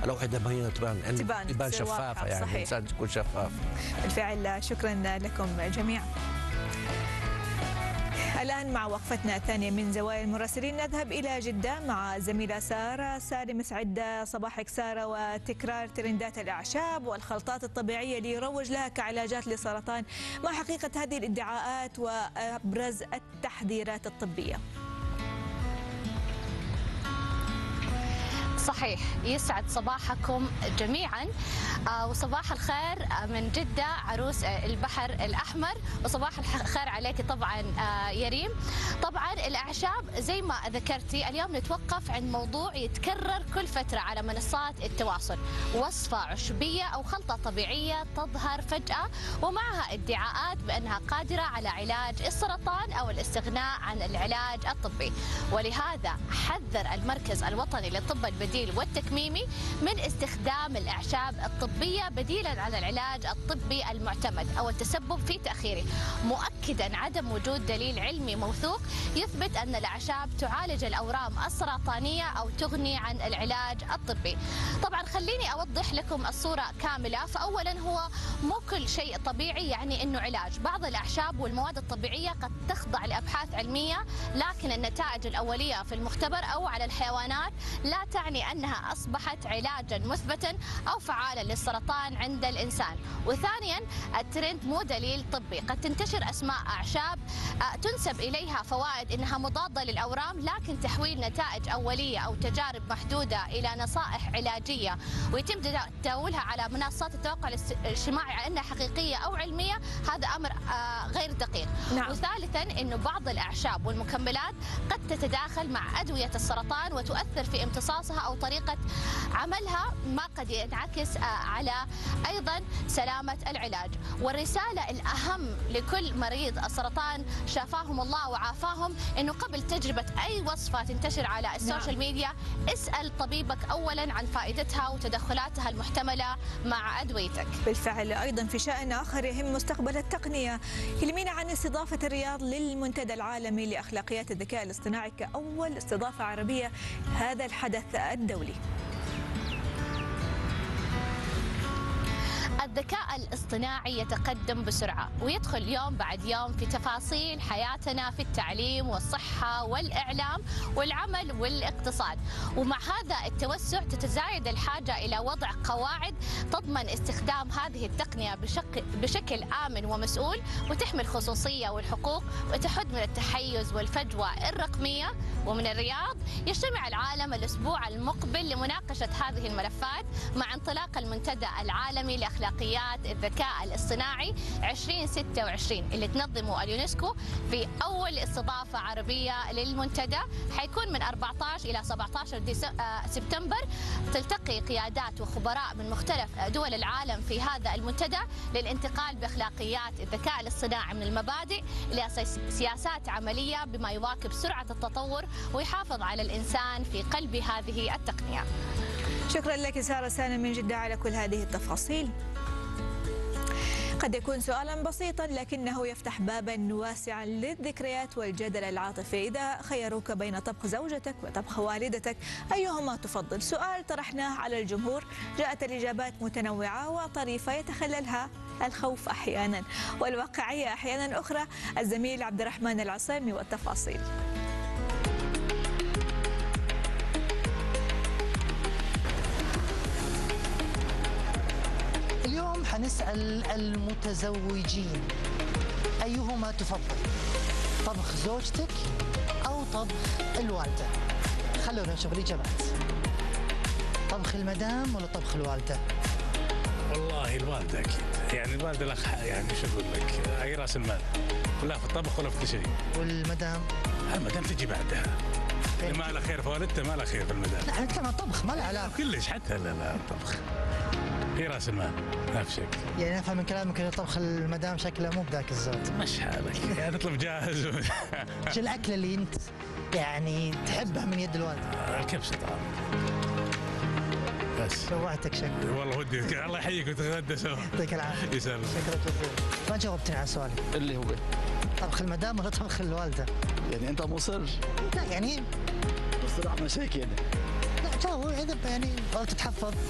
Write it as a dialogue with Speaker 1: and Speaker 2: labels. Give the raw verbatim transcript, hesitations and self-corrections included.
Speaker 1: اللوحه الدمويه تبان
Speaker 2: تبان,
Speaker 1: تبان شفافه، يعني
Speaker 2: صحيح.
Speaker 1: الانسان تكون شفاف.
Speaker 2: بالفعل شكرا لكم جميعا. الآن مع وقفتنا الثانية من زوايا المراسلين نذهب إلى جدة مع الزميلة سارة سالم. سعد صباحك سارة. وتكرار ترندات الأعشاب والخلطات الطبيعية اللي يروج لها كعلاجات للسرطان، ما حقيقة هذه الادعاءات وأبرز التحذيرات الطبية؟
Speaker 3: صحيح، يسعد صباحكم جميعا وصباح الخير من جدة عروس البحر الأحمر، وصباح الخير عليك طبعا يا ريم. طبعا الأعشاب زي ما ذكرتي اليوم نتوقف عند موضوع يتكرر كل فترة على منصات التواصل، وصفة عشبية أو خلطة طبيعية تظهر فجأة ومعها ادعاءات بأنها قادرة على علاج السرطان أو الاستغناء عن العلاج الطبي. ولهذا حذر المركز الوطني للطب البديل والتكميمي من استخدام الأعشاب الطبية بديلا عن العلاج الطبي المعتمد أو التسبب في تأخيره، مؤكدا عدم وجود دليل علمي موثوق يثبت أن الأعشاب تعالج الأورام السرطانية أو تغني عن العلاج الطبي. طبعا خليني أوضح لكم الصورة كاملة. فأولا هو مو كل شيء طبيعي يعني أنه علاج. بعض الأعشاب والمواد الطبيعية قد تخضع لأبحاث علمية، لكن النتائج الأولية في المختبر أو على الحيوانات لا تعني أنها أصبحت علاجا مثبتا أو فعالا للسرطان عند الإنسان. وثانيا الترند مو دليل طبي. قد تنتشر أسماء أعشاب تنسب إليها فوائد إنها مضادة للأورام، لكن تحويل نتائج أولية أو تجارب محدودة إلى نصائح علاجية ويتم تداولها على منصات التواصل الاجتماعي على أنها حقيقية أو علمية، هذا أمر غير دقيق.
Speaker 2: نعم.
Speaker 3: وثالثا إنه بعض الأعشاب والمكملات قد تتداخل مع أدوية السرطان وتؤثر في امتصاصها أو طريقة عملها، ما قد ينعكس على أيضا سلامة العلاج. والرسالة الأهم لكل مريض السرطان شافاهم الله وعافاهم إنه قبل تجربة أي وصفة تنتشر على السوشيال ميديا اسأل طبيبك أولا عن فائدتها وتدخلاتها المحتملة مع أدويتك.
Speaker 2: بالفعل. أيضا في شأن آخر يهم مستقبل التقنية، كلمينا عن استضافة الرياض للمنتدى العالمي لأخلاقيات الذكاء الاصطناعي كأول استضافة عربية هذا الحدث الدولي.
Speaker 3: الذكاء الاصطناعي يتقدم بسرعة ويدخل يوم بعد يوم في تفاصيل حياتنا في التعليم والصحة والإعلام والعمل والاقتصاد، ومع هذا التوسع تتزايد الحاجة إلى وضع قواعد تضمن استخدام هذه التقنية بشكل, بشكل آمن ومسؤول وتحمي الخصوصية والحقوق وتحد من التحيز والفجوة الرقمية. ومن الرياض يجتمع العالم الأسبوع المقبل لمناقشة هذه الملفات مع انطلاق المنتدى العالمي لأخلاقيات الذكاء الاصطناعي ألفين وستة وعشرين اللي تنظمه اليونسكو في أول استضافة عربية للمنتدى. حيكون من أربعة عشر إلى سبعة عشر سبتمبر. تلتقي قيادات وخبراء من مختلف دول العالم في هذا المنتدى للانتقال بأخلاقيات الذكاء الاصطناعي من المبادئ إلى سياسات عملية بما يواكب سرعة التطور ويحافظ على الإنسان في قلب هذه التقنية.
Speaker 2: شكرا لك سارة سالم من جدة على كل هذه التفاصيل. قد يكون سؤالا بسيطا لكنه يفتح بابا واسعا للذكريات والجدل العاطفي. إذا خيروك بين طبخ زوجتك وطبخ والدتك أيهما تفضل؟ سؤال طرحناه على الجمهور، جاءت الإجابات متنوعة وطريفة يتخللها الخوف أحيانا والواقعية أحيانا أخرى. الزميل عبد الرحمن العصيمي والتفاصيل.
Speaker 4: اليوم حنسأل المتزوجين أيهما تفضل، طبخ زوجتك أو طبخ الوالدة؟ خلونا نشوف الإجابات. طبخ المدام ولا طبخ الوالدة؟
Speaker 5: والله الوالدة أكيد، يعني الوالدة الأخ يعني شو أقول لك، هي رأس المال، ولا في الطبخ ولا في كل شيء.
Speaker 4: والمدام؟
Speaker 5: المدام تجي بعدها، ما لها خير في والدته ما لها خير في المدام.
Speaker 4: لا نتكلم عن الطبخ ما له علاقة.
Speaker 5: كلش حتى لا لا الطبخ هي راس المال ما في شك.
Speaker 4: يعني افهم من كلامك ان طبخ المدام شكله مو بذاك الزود.
Speaker 5: مش حالك يعني نطلب جاهز.
Speaker 4: شو الاكله اللي انت يعني تحبها من يد الوالده؟
Speaker 5: الكبسه طبعا. بس
Speaker 4: شوعتك شكل.
Speaker 5: والله ودي الله يحييك وتتغدى سوا.
Speaker 4: يعطيك العافيه.
Speaker 5: يسلمك.
Speaker 4: شكرا جزيلا. ما جاوبتني على سؤالي.
Speaker 6: اللي هو
Speaker 4: طبخ المدام ولا طبخ الوالده؟
Speaker 6: يعني انت مصر؟
Speaker 4: لا يعني
Speaker 6: مصر على مشاكل.
Speaker 4: لا جاوب اذا يعني او تتحفظ.